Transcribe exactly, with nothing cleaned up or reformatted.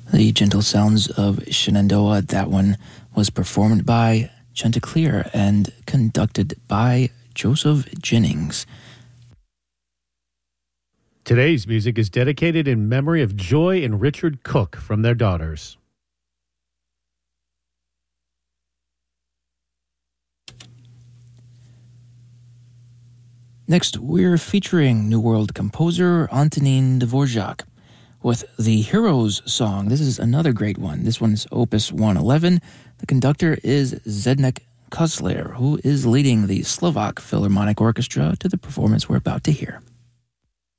The gentle sounds of Shenandoah, that one was performed by Chanticleer and conducted by Joseph Jennings. Today's music is dedicated in memory of Joy and Richard Cook from their daughters. Next, we're featuring New World composer Antonin Dvorak with the Heroes song. This is another great one. This one's Opus one eleven. The conductor is Zdeněk Kozler, who is leading the Slovak Philharmonic Orchestra to the performance we're about to hear.